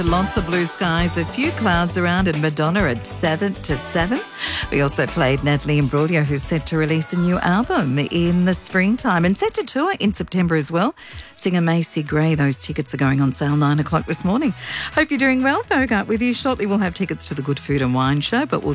Lots of blue skies, a few clouds around, and Madonna at 7 to 7. We also played Natalie Imbruglia, who's set to release a new album in the springtime and set to tour in September as well. Singer Macy Gray, those tickets are going on sale 9 o'clock this morning. Hope you're doing well. Bogart with you. Shortly we'll have tickets to the Good Food and Wine Show, but we'll